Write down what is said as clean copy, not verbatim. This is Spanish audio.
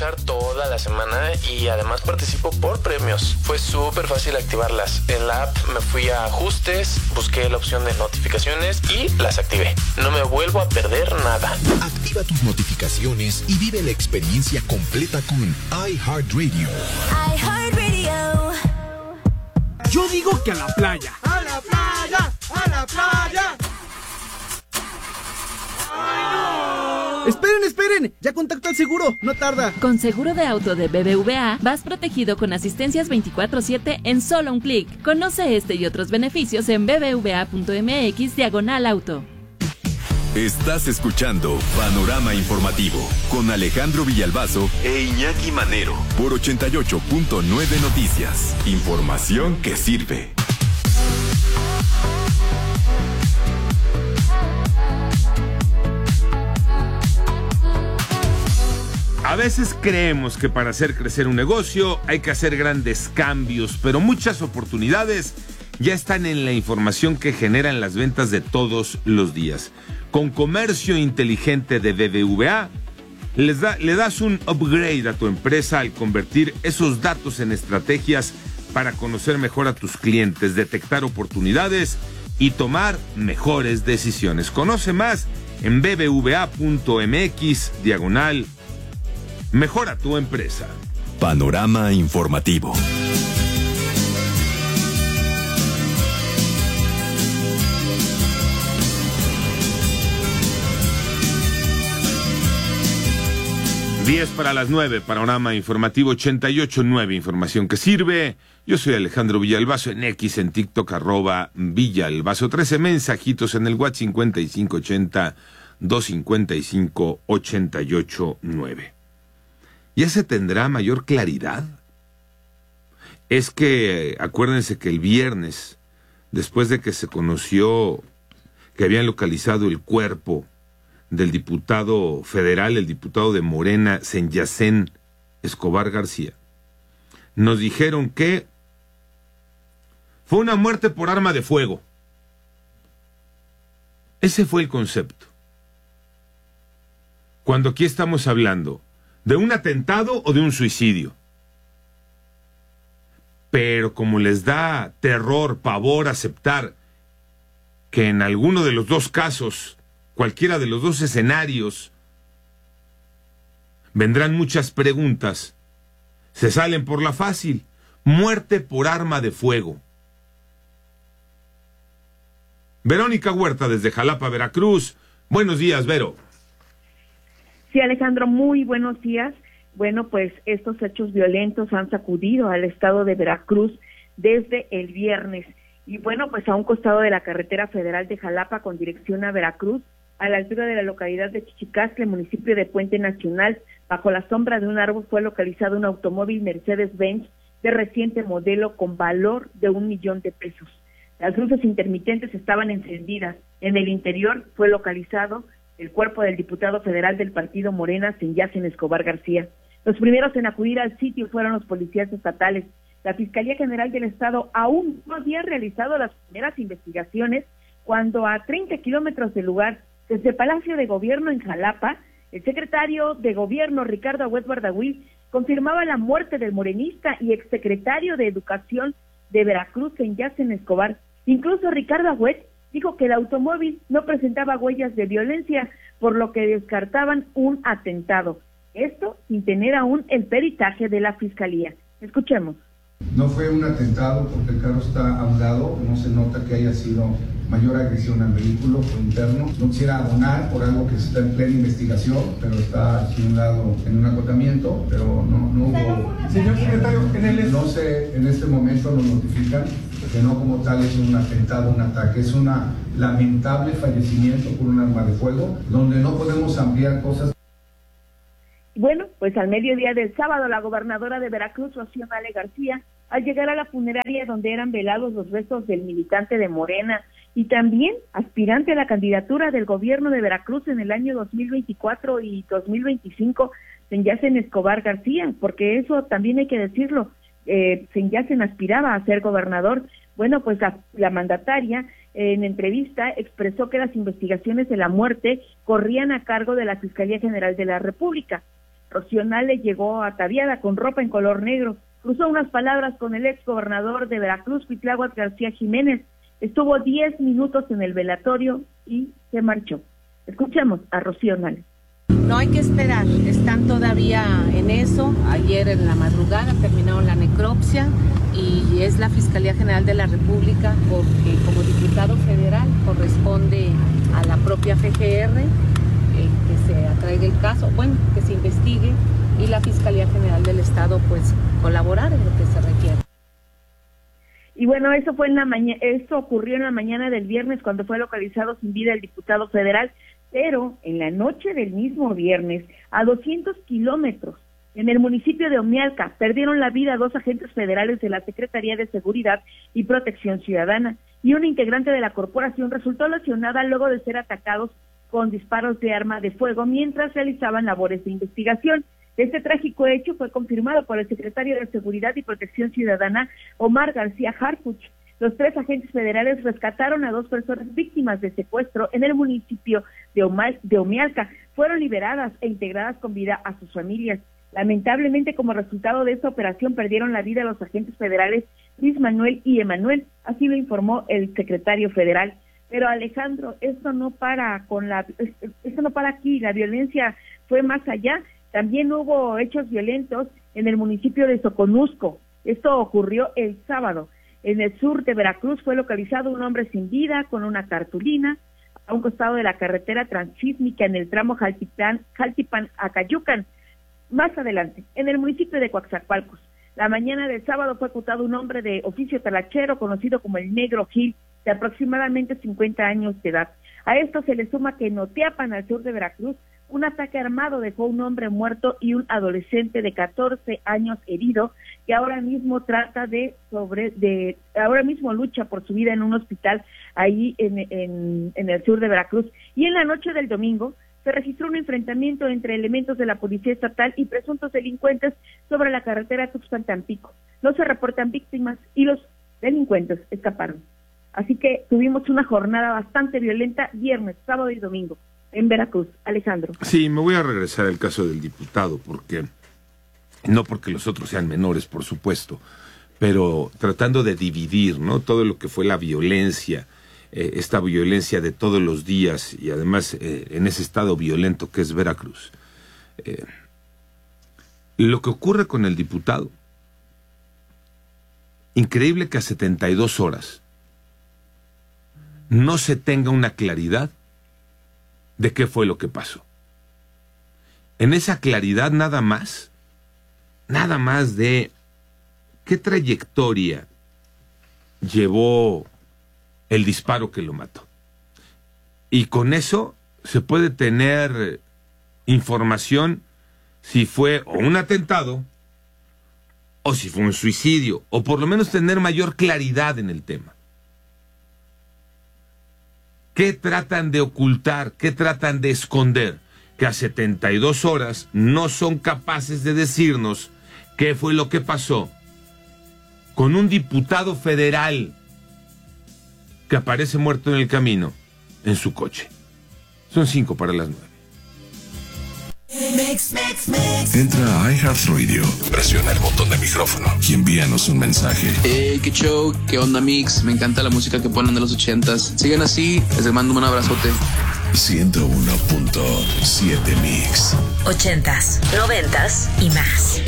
escuchar toda la semana y además participo por premios. Fue súper fácil activarlas. En la app me fui a ajustes, busqué la opción de notificaciones y las activé. No me vuelvo a perder nada. Activa tus notificaciones y vive la experiencia completa con iHeartRadio. iHeartRadio. Yo digo que a la playa. ¡A la playa! ¡A la playa! Esperen, ya contacto al seguro, no tarda. Con seguro de auto de BBVA, vas protegido con asistencias 24/7 en solo un clic. Conoce este y otros beneficios en bbva.mx/auto. Estás escuchando Panorama Informativo con Alejandro Villalbazo e Iñaki Manero por 88.9 Noticias. Información que sirve. A veces creemos que para hacer crecer un negocio hay que hacer grandes cambios, pero muchas oportunidades ya están en la información que generan las ventas de todos los días. Con Comercio Inteligente de BBVA, le das un upgrade a tu empresa al convertir esos datos en estrategias para conocer mejor a tus clientes, detectar oportunidades y tomar mejores decisiones. Conoce más en bbva.mx/mejora tu empresa. Panorama Informativo. Diez para las 9, Panorama Informativo 88.9, información que sirve. Yo soy Alejandro Villalbazo en X, en TikTok, @Villalbazo. 13 mensajitos en el WhatsApp 5580-255-889. ¿Ya se tendrá mayor claridad? Es que, acuérdense que el viernes, después de que se conoció que habían localizado el cuerpo del diputado federal, el diputado de Morena, Senyacén Escobar García, nos dijeron que fue una muerte por arma de fuego. Ese fue el concepto. Cuando aquí estamos hablando de un atentado o de un suicidio. Pero como les da terror, pavor aceptar que en alguno de los dos casos, cualquiera de los dos escenarios, vendrán muchas preguntas, se salen por la fácil: muerte por arma de fuego. Verónica Huerta desde Jalapa, Veracruz. Buenos días, Vero. Sí, Alejandro, muy buenos días. Bueno, pues estos hechos violentos han sacudido al estado de Veracruz desde el viernes. Y bueno, pues a un costado de la carretera federal de Jalapa con dirección a Veracruz, a la altura de la localidad de Chichicastle, municipio de Puente Nacional, bajo la sombra de un árbol fue localizado un automóvil Mercedes-Benz de reciente modelo con valor de $1,000,000. Las luces intermitentes estaban encendidas. En el interior fue localizado el cuerpo del diputado federal del partido Morena, Senyacén Escobar García. Los primeros en acudir al sitio fueron los policías estatales. La Fiscalía General del Estado aún no había realizado las primeras investigaciones cuando a 30 kilómetros del lugar, desde el Palacio de Gobierno en Jalapa, el secretario de Gobierno, Ricardo Agüed Bardagüí, confirmaba la muerte del morenista y exsecretario de Educación de Veracruz, Senyacén Escobar. Incluso Ricardo Agüed dijo que el automóvil no presentaba huellas de violencia, por lo que descartaban un atentado. Esto sin tener aún el peritaje de la Fiscalía. Escuchemos. No fue un atentado porque el carro está a un lado, no se nota que haya sido mayor agresión al vehículo por interno. No quisiera abonar por algo que está en plena investigación, pero está aquí un lado en un acotamiento, pero no hubo... Señor secretario, No sé, en este momento nos notifican que no como tal es un atentado, un ataque, es un lamentable fallecimiento por un arma de fuego, donde no podemos ampliar cosas. Bueno, pues al mediodía del sábado, la gobernadora de Veracruz, Rocío Nale García, al llegar a la funeraria donde eran velados los restos del militante de Morena y también aspirante a la candidatura del gobierno de Veracruz en el año 2024 y 2025, Senyacén Escobar García, porque eso también hay que decirlo, Senyacén aspiraba a ser gobernador. Bueno, pues la mandataria en entrevista expresó que las investigaciones de la muerte corrían a cargo de la Fiscalía General de la República. Rocío Nale llegó ataviada con ropa en color negro, cruzó unas palabras con el ex gobernador de Veracruz, Cuitláhuac García Jiménez, estuvo 10 minutos en el velatorio y se marchó. Escuchemos a Rocío Nale. No hay que esperar, están todavía en eso. Ayer en la madrugada terminaron la necropsia y es la Fiscalía General de la República, porque como diputado federal corresponde a la propia FGR que se atraiga el caso, bueno, que se investigue, y la Fiscalía General del Estado pues colaborar en lo que se requiere. Y bueno, eso ocurrió en la mañana del viernes cuando fue localizado sin vida el diputado federal, pero en la noche del mismo viernes, a 200 kilómetros, en el municipio de Omialca, perdieron la vida 2 agentes federales de la Secretaría de Seguridad y Protección Ciudadana, y un integrante de la corporación resultó lesionada luego de ser atacados con disparos de arma de fuego mientras realizaban labores de investigación. Este trágico hecho fue confirmado por el secretario de Seguridad y Protección Ciudadana, Omar García Harfuch. Los 3 agentes federales rescataron a 2 personas víctimas de secuestro en el municipio de Omialca. Fueron liberadas e integradas con vida a sus familias. Lamentablemente, como resultado de esta operación, perdieron la vida los agentes federales Luis Manuel y Emanuel, así lo informó el secretario federal. Pero Alejandro, esto no para aquí, la violencia fue más allá. También hubo hechos violentos en el municipio de Soconusco. Esto ocurrió el sábado. En el sur de Veracruz fue localizado un hombre sin vida con una cartulina a un costado de la carretera transísmica en el tramo Jaltipan-Acayucan. Más adelante, en el municipio de Coaxacualcos, la mañana del sábado fue acusado un hombre de oficio talachero conocido como el Negro Gil, de aproximadamente 50 años de edad. A esto se le suma que en Oteapan, al sur de Veracruz, un ataque armado dejó un hombre muerto y un adolescente de 14 años herido, que ahora mismo ahora mismo lucha por su vida en un hospital ahí en el sur de Veracruz. Y en la noche del domingo se registró un enfrentamiento entre elementos de la Policía Estatal y presuntos delincuentes sobre la carretera Tuxpan-Tampico. No se reportan víctimas y los delincuentes escaparon. Así que tuvimos una jornada bastante violenta viernes, sábado y domingo en Veracruz. Alejandro. Sí, me voy a regresar al caso del diputado, no porque los otros sean menores, por supuesto, pero tratando de dividir, ¿no?, todo lo que fue la violencia, esta violencia de todos los días, y además en ese estado violento que es Veracruz. Lo que ocurre con el diputado, increíble que a 72 horas no se tenga una claridad de qué fue lo que pasó. En esa claridad nada más de qué trayectoria llevó el disparo que lo mató. Y con eso se puede tener información si fue o un atentado o si fue un suicidio, o por lo menos tener mayor claridad en el tema. ¿Qué tratan de ocultar? ¿Qué tratan de esconder? Que a 72 horas no son capaces de decirnos qué fue lo que pasó con un diputado federal que aparece muerto en el camino en su coche. Son 5 para las 9. Entra a iHeartRadio, presiona el botón de micrófono y envíanos un mensaje. Qué show, qué onda mix, me encanta la música que ponen de los 80s. Sigan así, les mando un abrazote. 101.7 Mix. 80s, 90s y más.